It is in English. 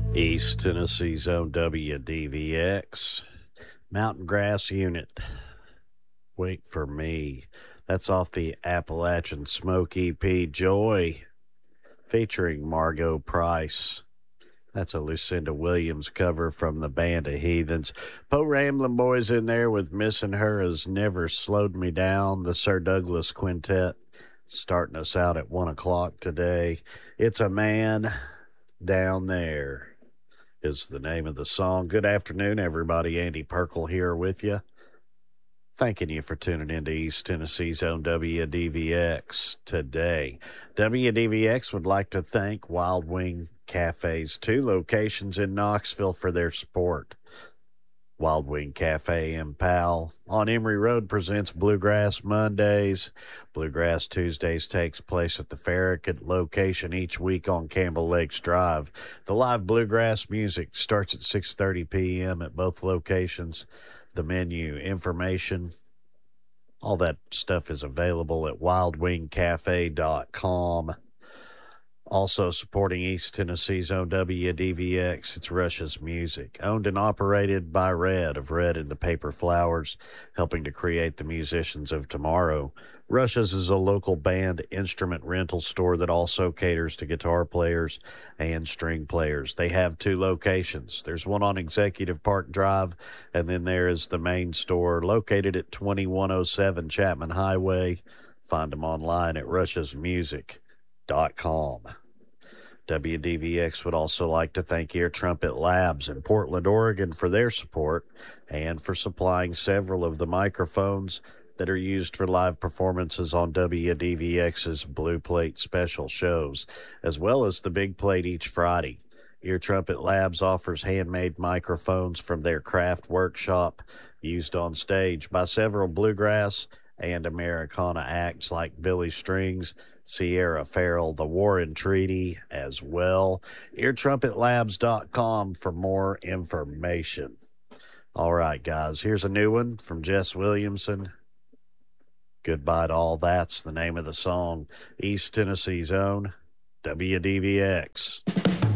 East Tennessee's own WDVX. Mountain Grass Unit. Wait for me. That's off the Appalachian Smoke EP Joy, featuring Margot Price. That's a Lucinda Williams cover from the Band of Heathens. Poe Ramblin' Boys in there with Missing Her Has Never Slowed Me Down. The Sir Douglas Quintet starting us out at 1 o'clock today. It's a Man Down There is the name of the song. Good afternoon, everybody. Andy Perkle here with you. Thanking you for tuning in to East Tennessee's own WDVX today. WDVX would like to thank Wild Wing Cafe's 2 locations in Knoxville for their support. Wild Wing Cafe in Powell on Emory Road presents Bluegrass Mondays. Bluegrass Tuesdays takes place at the Farragut location each week on Campbell Lakes Drive. The live bluegrass music starts at 6:30 p.m. at both locations. The menu, information, all that stuff is available at wildwingcafe.com. Also supporting East Tennessee's own WDVX, it's Rush's Music. Owned and operated by Red of Red and the Paper Flowers, helping to create the musicians of tomorrow. Rush's is a local band instrument rental store that also caters to guitar players and string players. They have 2 locations. There's one on Executive Park Drive, and then there is the main store located at 2107 Chapman Highway. Find them online at rushesmusic.com. WDVX would also like to thank Ear Trumpet Labs in Portland, Oregon for their support and for supplying several of the microphones that are used for live performances on WDVX's Blue Plate special shows, as well as the Big Plate each Friday. Ear Trumpet Labs offers handmade microphones from their craft workshop used on stage by several bluegrass and Americana acts like Billy Strings, Sierra Farrell, the Warren Treaty as well. EarTrumpetLabs.com for more information. All right, guys, here's a new one from Jess Williamson. Goodbye to All That's the name of the song. East Tennessee's own WDVX.